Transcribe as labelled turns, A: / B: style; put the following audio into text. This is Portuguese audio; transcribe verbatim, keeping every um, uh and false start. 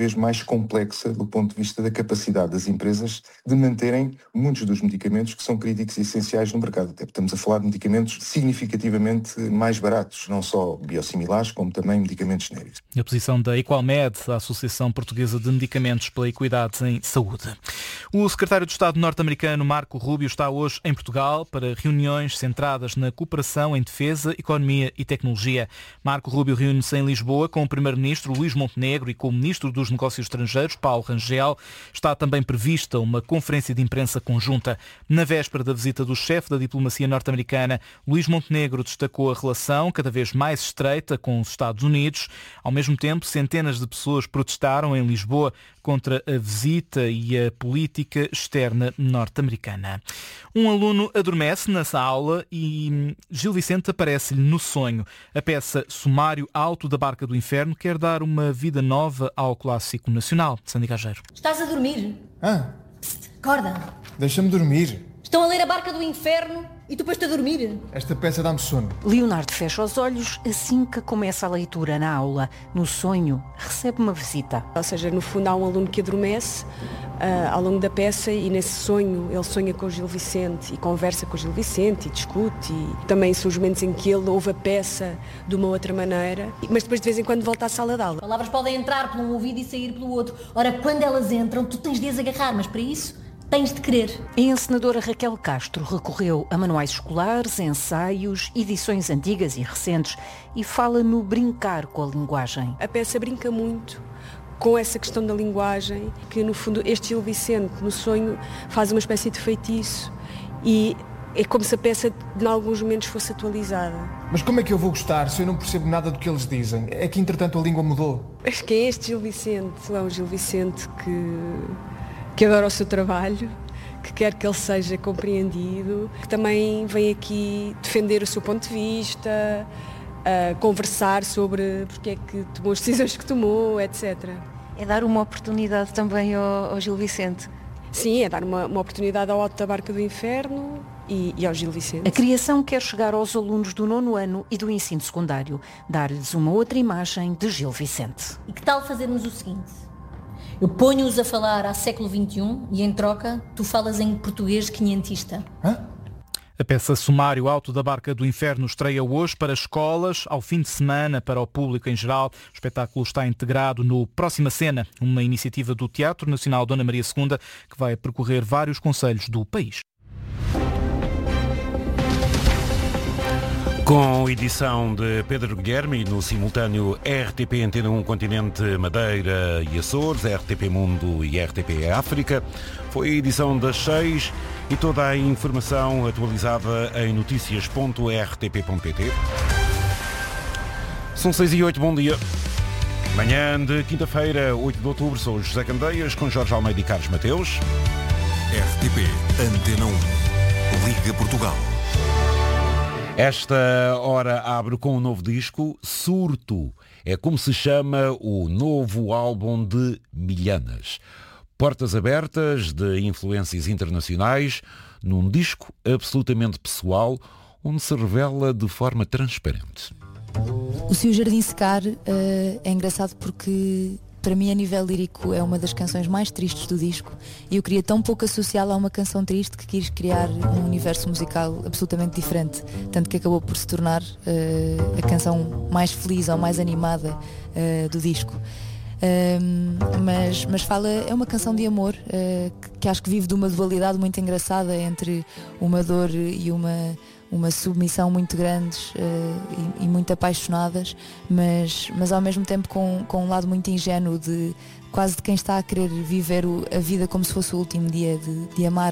A: vez mais complexa do ponto de vista da capacidade das empresas de manterem muitos dos medicamentos que são críticos e essenciais no mercado. Até estamos a falar de medicamentos significativamente mais baratos, não só biosimilares, como também medicamentos genéricos.
B: A posição da Equalmed, a Associação Portuguesa de Medicamentos pela Equidade em Saúde. O secretário de Estado norte-americano Marco Rubio está hoje em Portugal para reuniões centradas na cooperação em defesa, economia e tecnologia. Marco Rubio reúne-se em Lisboa com o primeiro-ministro Luís Montenegro e com o ministro dos Negócios Estrangeiros, Paulo Rangel. Está também prevista uma conferência de imprensa conjunta. Na véspera da visita do chefe da diplomacia norte-americana, Luís Montenegro destacou a relação cada vez mais estreita com os Estados Unidos. Ao mesmo tempo, centenas de pessoas protestaram em Lisboa contra a visita e a política externa norte-americana. Um aluno adormece nessa aula e Gil Vicente aparece-lhe no sonho. A peça Sumário Alto da Barca do Inferno quer dar uma vida nova ao clássico nacional. Sandy Gageiro.
C: Estás a dormir?
D: Ah,
C: Psst, acorda.
D: deixa-me dormir.
C: Estão a ler a Barca do Inferno e tu depois-te a dormir.
D: Esta peça dá-me sono.
E: Leonardo fecha os olhos assim que começa a leitura na aula. No sonho, recebe uma visita.
F: Ou seja, no fundo há um aluno que adormece uh, ao longo da peça e nesse sonho ele sonha com o Gil Vicente e conversa com o Gil Vicente e discute. E também são os momentos em que ele ouve a peça de uma outra maneira, mas depois de vez em quando volta à sala de aula.
C: Palavras podem entrar por um ouvido e sair pelo outro. Ora, quando elas entram, tu tens de as agarrar, mas para isso tens de querer.
E: A encenadora Raquel Castro recorreu a manuais escolares, ensaios, edições antigas e recentes e fala no brincar com a linguagem.
F: A peça brinca muito com essa questão da linguagem, que no fundo este Gil Vicente, no sonho, faz uma espécie de feitiço e é como se a peça em alguns momentos fosse atualizada.
D: Mas como é que eu vou gostar se eu não percebo nada do que eles dizem? É que entretanto a língua mudou.
F: Mas quem é este Gil Vicente? É um Gil Vicente que... que adora o seu trabalho, que quer que ele seja compreendido, que também vem aqui defender o seu ponto de vista, uh, conversar sobre porque é que tomou as decisões que tomou, etcétera.
E: É dar uma oportunidade também ao, ao Gil Vicente.
F: Sim, é dar uma, uma oportunidade ao Alto da Barca do Inferno e, e ao Gil Vicente.
E: A criação quer chegar aos alunos do nono ano e do ensino secundário, dar-lhes uma outra imagem de Gil Vicente.
C: E que tal fazermos o seguinte? Eu ponho-os a falar há século vinte e um e, em troca, tu falas em português quinhentista.
D: Hã?
B: A peça Sumário Alto da Barca do Inferno estreia hoje para escolas, ao fim de semana para o público em geral. O espetáculo está integrado no Próxima Cena, uma iniciativa do Teatro Nacional Dona Maria segunda, que vai percorrer vários concelhos do país.
G: Com edição de Pedro Guilherme, no simultâneo R T P Antena um Continente, Madeira e Açores, R T P Mundo e R T P África. Foi a edição das seis e toda a informação atualizada em notícias ponto r t p ponto p t. São seis e oito, bom dia. Manhã de quinta-feira, oito de outubro, sou José Candeias, com Jorge Almeida e Carlos Mateus.
H: R T P Antena um, Liga Portugal.
G: Esta hora abre com um novo disco, Surto. É como se chama o novo álbum de Milhanas. Portas abertas de influências internacionais, num disco absolutamente pessoal, onde se revela de forma transparente.
I: O Se o Jardim Secar uh, é engraçado porque, para mim, a nível lírico, é uma das canções mais tristes do disco e eu queria tão pouco associá-la a uma canção triste que quis criar um universo musical absolutamente diferente, tanto que acabou por se tornar uh, a canção mais feliz ou mais animada uh, do disco. Um, mas, mas fala, é uma canção de amor uh, que, que acho que vive de uma dualidade muito engraçada entre uma dor e uma, uma submissão muito grandes uh, e, e muito apaixonadas, mas, mas ao mesmo tempo com, com um lado muito ingênuo de quase de quem está a querer viver o, a vida como se fosse o último dia, de, de amar